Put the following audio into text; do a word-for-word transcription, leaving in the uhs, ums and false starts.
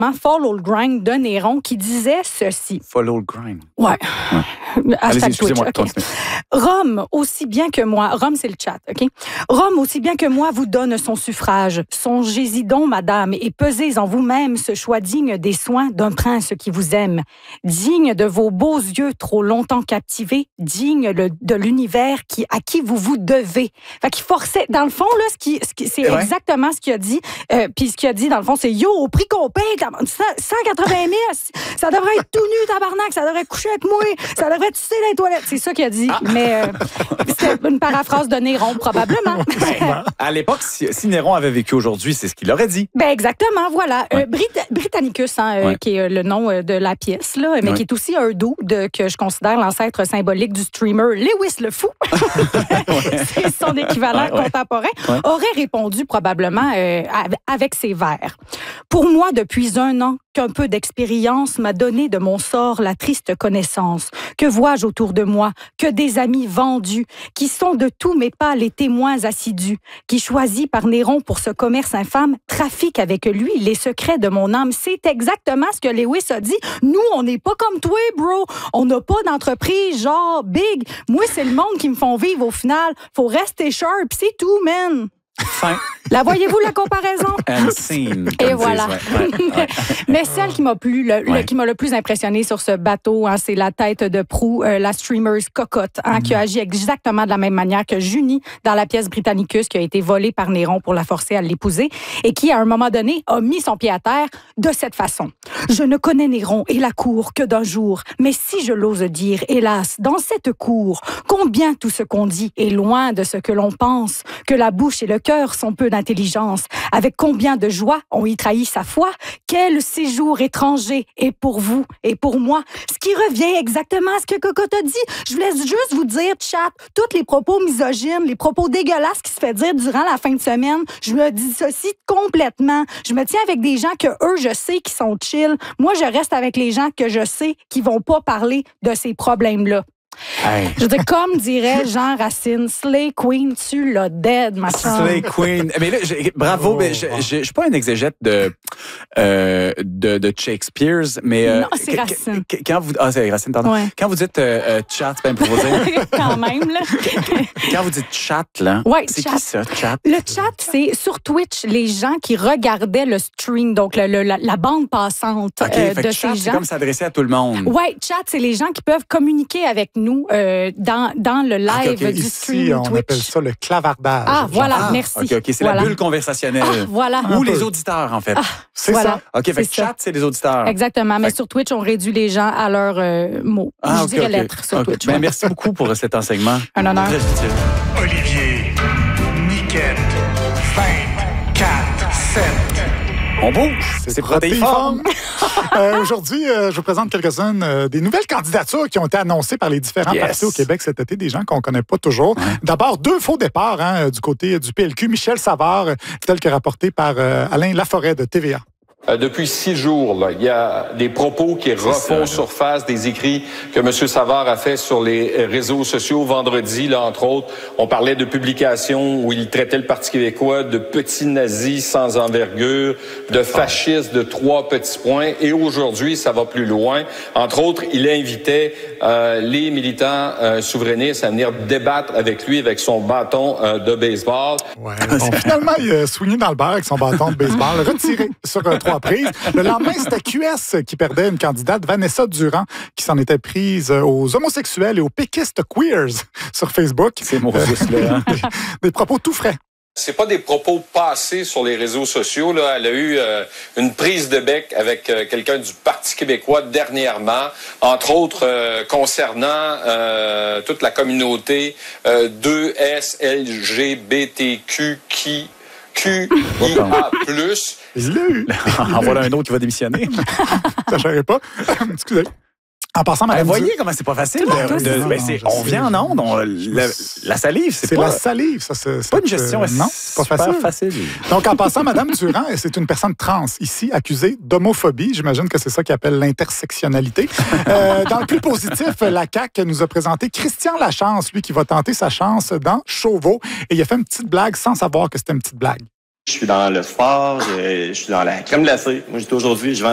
Follow the Grind de Néron qui disait ceci. Follow the Grind. Ouais. ouais. Hashtag Twitch. Excusez-moi, Okay. Rome, aussi bien que moi, Rome c'est le chat, OK? Rome, aussi bien que moi, vous donne son suffrage. Songez-y donc, madame, et pesez en vous-même ce choix digne des soins d'un prince qui vous aime. Digne de vos beaux yeux trop longtemps captivés, digne le, de l'univers qui, à qui vous vous devez. Fait qu'il forçait, dans le fond, là, ce qui, ce qui, c'est ouais. exactement ce qu'il a dit. Euh, Puis ce qu'il a dit, dans le fond, c'est « Yo, au prix qu'on paye, cent quatre-vingt mille, ça devrait être tout nu, tabarnak, ça devrait coucher avec moi, ça devrait être dans les toilettes. » C'est ça qu'il a dit, ah. mais euh, c'était une paraphrase de Néron, probablement. Ben, à l'époque, si, si Néron avait vécu aujourd'hui, c'est ce qu'il aurait dit. Ben exactement, voilà. Ouais. Euh, Brit- Britannicus, hein, euh, ouais. qui est le nom de la pièce, là, mais ouais. qui est aussi un dos de, que je considère l'ancêtre symbolique du streamer Lewis le Fou. ouais. C'est son équivalent ouais, contemporain. Ouais. Aurait répondu probablement euh, avec ses vers. Pour moi, depuis un an, qu'un peu d'expérience m'a donné de mon sort la triste connaissance. Que vois-je autour de moi? Que des amis vendus, qui sont de tous mes pas les témoins assidus, qui choisis par Néron pour ce commerce infâme, trafiquent avec lui les secrets de mon âme. C'est exactement ce que Lewis a dit. Nous, on n'est pas comme toi, bro. On n'a pas d'entreprise genre big. Moi, c'est le monde qui me font vivre au final. Faut rester sharp, c'est tout, man. Fin. La voyez-vous, la comparaison? And scene. Et voilà. Ouais, ouais, ouais. Mais celle qui m'a, plus, le, ouais. le, qui m'a le plus impressionné sur ce bateau, hein, c'est la tête de proue, euh, la streamer Cocotte, hein, mm. qui a agi exactement de la même manière que Junie dans la pièce Britannicus qui a été volée par Néron pour la forcer à l'épouser et qui, à un moment donné, a mis son pied à terre de cette façon. Je ne connais Néron et la cour que d'un jour, mais si je l'ose dire, hélas, dans cette cour, combien tout ce qu'on dit est loin de ce que l'on pense, que la bouche et le cœur sont peu d'intelligence. Avec combien de joie on y trahit sa foi? Quel séjour étranger est pour vous et pour moi? Ce qui revient exactement à ce que Cocotte a dit. Je voulais juste vous dire, chat, tous les propos misogynes, les propos dégueulasses qui se fait dire durant la fin de semaine, je me dissocie complètement. Je me tiens avec des gens que eux, je sais qui sont chill. Moi, je reste avec les gens que je sais qui vont pas parler de ces problèmes-là. Hey. Je veux dire, comme dirait Jean Racine, Slay Queen, tu l'as dead, ma chère. Slay Queen. Mais là, bravo, oh, mais je ne suis pas un exégète de, euh, de, de Shakespeare, mais... Euh, non, c'est Racine. Quand vous, ah, c'est Racine, pardon. Ouais. Quand vous dites euh, chat, c'est pas improvisé. Quand même, là. Quand vous dites chat, là, ouais, c'est chat. qui ça, chat? Le chat, c'est sur Twitch, les gens qui regardaient le stream, donc le, le, la, la bande passante okay, euh, de chat, ces gens. C'est comme s'adresser à tout le monde. Oui, chat, c'est les gens qui peuvent communiquer avec nous Euh, dans, dans le live okay, okay. du Ici, stream on Twitch. appelle ça le clavardage. Ah, voilà, ah, merci. OK, OK, c'est voilà. la bulle conversationnelle. Ah, voilà. Ou les auditeurs, en fait. Ah, c'est voilà. ça. OK, fait que chat, c'est les auditeurs. Exactement, mais fait... sur Twitch, on réduit les gens à leurs euh, mots. Ah, Je okay, dirais okay. lettres sur okay. Twitch. Ben, ouais. merci beaucoup pour cet enseignement. Un honneur. Très utile. Olivier, Niquette, vingt, quatre, sept. On bouge, c'est, c'est protéiforme. euh, aujourd'hui, euh, je vous présente quelques-unes euh, des nouvelles candidatures qui ont été annoncées par les différents yes. partis au Québec cet été, des gens qu'on ne connaît pas toujours. Ouais. D'abord, deux faux départs hein, du côté du P L Q. Michel Savard, tel que rapporté par euh, Alain Laforêt de T V A. Euh, depuis six jours, là, il y a des propos qui c'est refont ça, surface, des écrits que M. Savard a fait sur les réseaux sociaux vendredi, là, entre autres. On parlait de publications où il traitait le Parti québécois de petits nazis sans envergure, de fascistes de trois petits points. Et aujourd'hui, ça va plus loin. Entre autres, il invitait euh, les militants euh, souverainistes à venir débattre avec lui, avec son bâton euh, de baseball. Ouais, bon, finalement, il a soigné dans le beurre avec son bâton de baseball, retiré sur euh, trois prises. Le lendemain, c'était Q S qui perdait une candidate, Vanessa Durand, qui s'en était prise aux homosexuels et aux péquistes queers sur Facebook. C'est mon fils, là. Hein? des, des propos tout frais. C'est pas des propos passés sur les réseaux sociaux. Là. Elle a eu euh, une prise de bec avec euh, quelqu'un du Parti québécois dernièrement, entre autres euh, concernant euh, toute la communauté euh, deux S L G B T Q qui Q I A plus. Il l'a eu. En voilà un autre qui va démissionner. Ça ne savais pas. Excusez. En passant, madame. Vous voyez comment c'est pas facile. De, de, de, ben c'est, on vient en onde. On, la, la salive, c'est, c'est pas... la salive, ça. C'est, c'est pas une gestion. Euh, non, c'est pas facile. facile. Donc, en passant, madame Durand, c'est une personne trans, ici, accusée d'homophobie. J'imagine que c'est ça qu'ils appellent l'intersectionnalité. euh, dans le plus positif, la C A Q nous a présenté Christian Lachance, lui qui va tenter sa chance dans Chauveau. Et il a fait une petite blague sans savoir que c'était une petite blague. Je suis dans le sport, je, je suis dans la crème glacée. Moi, j'étais aujourd'hui, je vends